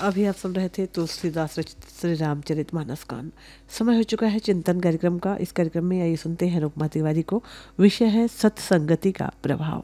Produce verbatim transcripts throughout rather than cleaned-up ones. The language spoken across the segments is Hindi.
अभी आप सुन रहे थे तुलसीदास रचित श्री रामचरितमानस का। समय हो चुका है चिंतन कार्यक्रम का। इस कार्यक्रम में आइए सुनते हैं रुक्मा तिवारी को। विषय है सत्संगति का प्रभाव।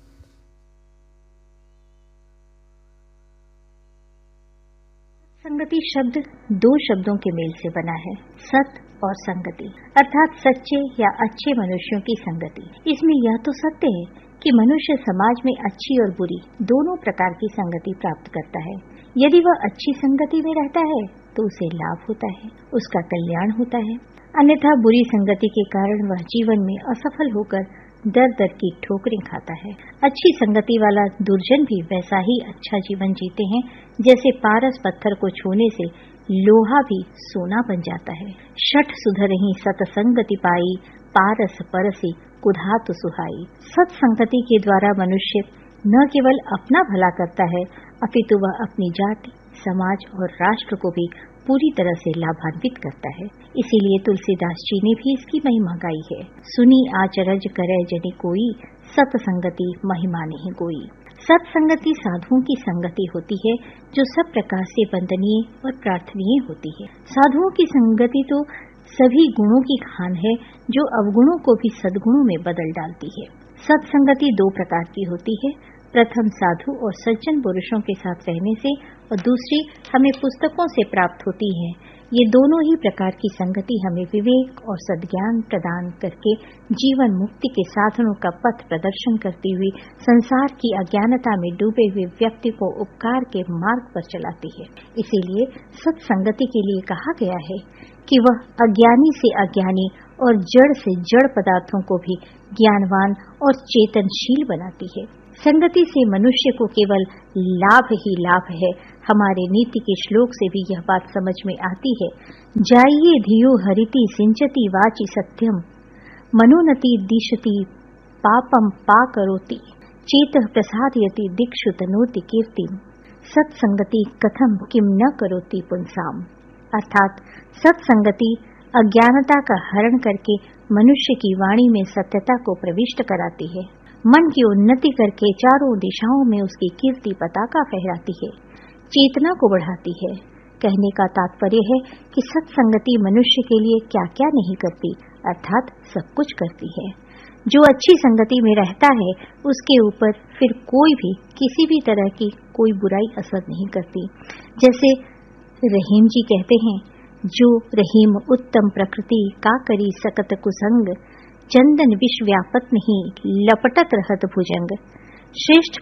संगति शब्द दो शब्दों के मेल से बना है, सत और संगति, अर्थात सच्चे या अच्छे मनुष्यों की संगति। इसमें यह तो सत्य है कि मनुष्य समाज में अच्छी और बुरी दोनों प्रकार की संगति प्राप्त करता है। यदि वह अच्छी संगति में रहता है तो उसे लाभ होता है, उसका कल्याण होता है। अन्यथा बुरी संगति के कारण वह जीवन में असफल होकर दर दर की ठोकरें खाता है। अच्छी संगति वाला दुर्जन भी वैसा ही अच्छा जीवन जीते हैं जैसे पारस पत्थर को छूने से लोहा भी सोना बन जाता है। शठ सुधरहि सतसंगति पाई, पारस परसी कुधातु सुहाई। सत्संगति के द्वारा मनुष्य न केवल अपना भला करता है अपितु वह अपनी जाति, समाज और राष्ट्र को भी पूरी तरह से लाभान्वित करता है। इसीलिए तुलसीदास जी ने भी इसकी महिमा गाई है। सुनी आचरज करे जनि कोई, सत्संगति महिमा नहीं कोई। सत्संगति साधुओं की संगति होती है जो सब प्रकार से वंदनीय और प्रार्थनीय होती है। साधुओं की संगति तो सभी गुणों की खान है जो अवगुणों को भी सद्गुणों में बदल डालती है। सत्संगति दो प्रकार की होती है, प्रथम साधु और सज्जन पुरुषों के साथ रहने से और दूसरी हमें पुस्तकों से प्राप्त होती है। ये दोनों ही प्रकार की संगति हमें विवेक और सद्ज्ञान प्रदान करके जीवन मुक्ति के साधनों का पथ प्रदर्शन करती हुई संसार की अज्ञानता में डूबे हुए व्यक्ति को उपकार के मार्ग पर चलाती है। इसीलिए सत्संगति के लिए कहा गया है कि वह अज्ञानी से अज्ञानी और जड़ से जड़ पदार्थों को भी ज्ञानवान और चेतनशील बनाती है। संगति से मनुष्य को केवल लाभ ही लाभ है। हमारे नीति के श्लोक से भी यह बात समझ में आती है। जाइए धियो हरिति सिंचति वाचि सत्यम, मनोनति दिशति पापम पाकरोति, चेतः प्रसादयति दिक्षु तनोति कीर्तिम, सत्संगति कथम किम न करोति पुंसाम। अर्थात सत्संगति अज्ञानता का हरण करके मनुष्य की वाणी में सत्यता को प्रविष्ट कराती है, मन की उन्नति करके चारों दिशाओं में उसकी कीर्ति पताका फहराती है, चेतना को बढ़ाती है। कहने का तात्पर्य है कि सत्संगति मनुष्य के लिए क्या क्या नहीं करती, अर्थात सब कुछ करती है। जो अच्छी संगति में रहता है उसके ऊपर फिर कोई भी किसी भी तरह की कोई बुराई असर नहीं करती। जैसे रहीम जी कहते हैं, जो रहीम उत्तम प्रकृति का करी सकत कुसंग, चंदन विष व्यापत नहीं लपटत रहत भुजंग। श्रेष्ठ